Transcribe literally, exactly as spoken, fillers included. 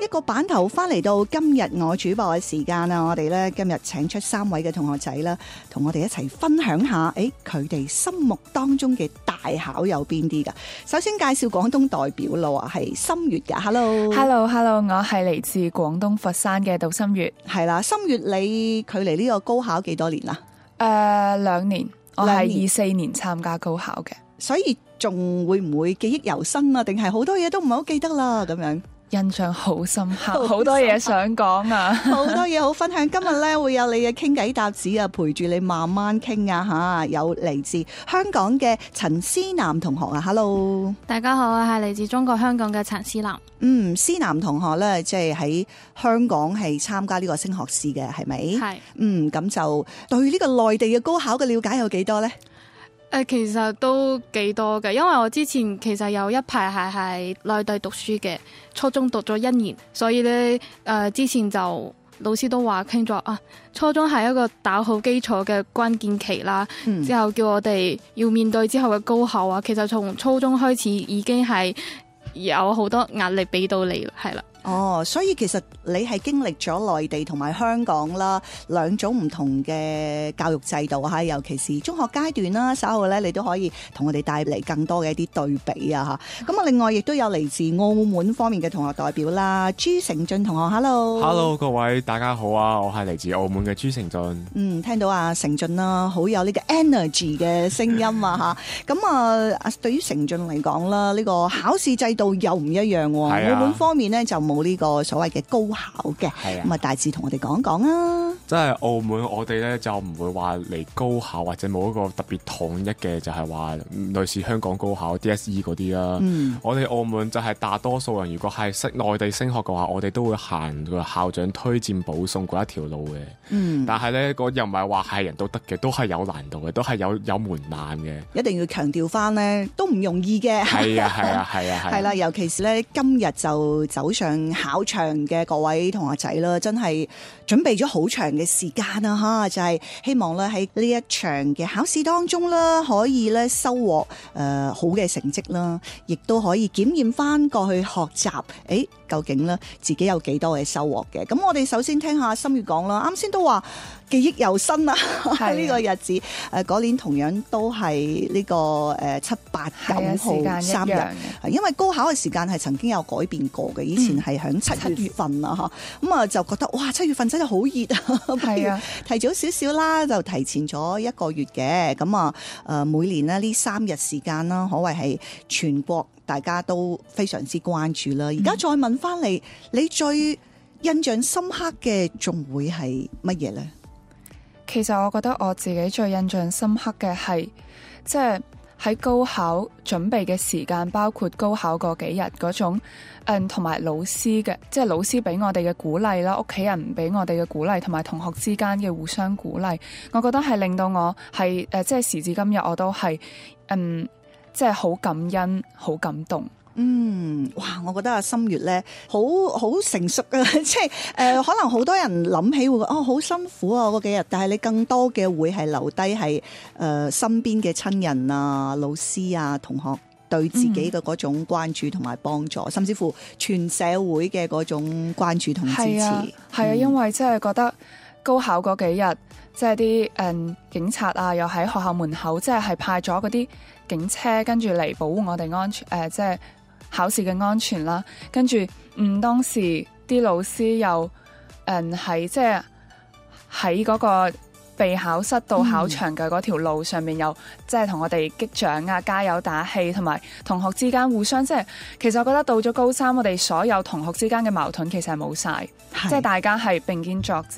個版頭翻嚟到今日我主播嘅時間啊，我哋咧今日請出三位嘅同學仔啦，同我哋一齊分享下，誒佢哋心目當中嘅大考有邊啲噶？首先介紹廣東代表咯，係心月噶 ，Hello，Hello，Hello， 我係嚟自廣東佛山嘅杜心月。 係啦，心月你距離呢個高考幾多年啦？ 誒、呃，兩年，我係二四年參加高考嘅， 所以仲會唔會記憶猶新啊？定係好多嘢都唔係好記得啦？咁樣。 印象好深刻，好多嘢想講啊， 好多嘢好分享。今日咧會有你嘅傾偈搭子啊，陪住你慢慢傾啊吓。有嚟自香港嘅陳思南同學啊 ，Hello， 大家好，我係嚟自中國香港嘅陳思南。 嗯，思南同學咧，即係喺香港係參加呢個升學試嘅，係咪？ 係。 嗯，咁就對呢個內地嘅高考嘅了解有幾多咧？ 誒，其實都幾多嘅，因為我之前其實有一排係喺內地讀書嘅，初中讀咗一年，所以咧誒、呃、之前就老師都話傾咗啊，初中係一個打好基礎嘅關鍵期啦，嗯、之後叫我哋要面對之後嘅高考啊，其實從初中開始已經係有好多壓力俾到你啦，係啦。 哦，所以其實你係經歷咗內地同埋香港啦兩種唔同嘅教育制度嚇，尤其是中學階段啦，稍後咧你都可以同我哋帶嚟更多嘅一啲對比啊嚇。咁啊，另外亦都有嚟自澳門方面嘅同學代表啦，朱成俊同學 ，Hello，Hello， 各位大家好啊，我係嚟自澳門嘅朱成俊。 嗯，聽到啊成俊啦，好有呢個 energy 嘅聲音啊嚇。咁啊，啊對於成俊嚟講啦，呢個考試制度又唔一樣喎。啊、澳門方面呢，就冇呢個所謂嘅高考嘅，咁啊大致同我哋講講啊。 即係澳門我哋咧就唔會話嚟高考或者冇一個特別統一嘅，就係話類似香港高考 D S E 嗰啲啦。嗯、我哋澳門就係大多數人如果係識內地升學嘅話，我哋都會行個校長推薦保送嗰一條路嘅。嗯、但係咧個又唔係話係人都得嘅，都係有難度嘅，都係有有門檻嘅。 一定要強調翻咧，都唔容易嘅。係啊係啊係啊係。係啦，尤其是咧今日就走上考場嘅各位同學仔啦，真係準備咗好長嘅時間啊！嚇，就係、是、希望咧喺呢一場嘅考試當中啦，可以咧收穫誒、呃、好嘅成績啦，亦都可以檢驗翻過去學習，誒究竟咧自己有幾多嘅收穫嘅。咁我哋首先聽下心月講啦，啱先都話記憶猶新啊！呢個日子誒嗰年同樣都係呢個誒七八九號三日，因為高考嘅時間係曾經有改變過嘅，以前係響七月份啊嚇，咁啊就覺得哇七月份真係好熱啊，係啊，提早少少啦，就提前咗一個月嘅，咁啊誒每年咧呢三日時間啦，可謂係全國大家都非常之關注啦。而家再問翻嚟，你最印象深刻嘅仲會係乜嘢咧？ 其實我覺得我自己最印象深刻嘅係，即係喺高考準備嘅時間，包括高考嗰幾日嗰種，嗯，同埋老師嘅，即係老師俾我哋嘅鼓勵啦，屋企人俾我哋嘅鼓勵，同埋同學之間嘅互相鼓勵，我覺得係令到我係誒，即係時至今日我都係，嗯，即係好感恩，好感動。 嗯，哇！我覺得阿心月咧，好好成熟啊，即係誒、呃，可能好多人諗起會哦，好辛苦啊嗰幾日，但係你更多嘅會係留低係誒身邊嘅親人啊、老師啊、同學對自己嘅嗰種關注同埋幫助，嗯、甚至乎全社會嘅嗰種關注同支持。係啊， 係啊，因為即係覺得高考嗰幾日，即係啲誒警察啊，又喺學校門口，即係係派咗嗰啲警車跟住嚟保護我哋安全，誒、呃，即係。考試嘅安全啦，跟住嗯當時啲老師又誒喺即係喺嗰個備考室到考場嘅嗰條路上面，又即係同我哋擊掌啊、加油打氣，同埋同學之間互相即係，其實我覺得到咗高三，我哋所有同學之間嘅矛盾其實係冇晒，即係大家係並肩作戰。